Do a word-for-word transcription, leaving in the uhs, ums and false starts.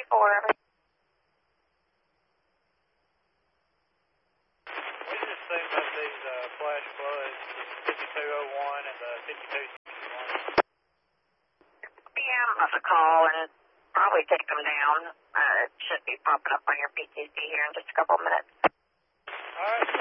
four. We just assume that these uh, flash floods, the fifty-two oh one and the fifty-two sixty-one. Yeah, I'm about to call and probably take them down. Uh, it should be popping up on your P T C here in just a couple of minutes. All right.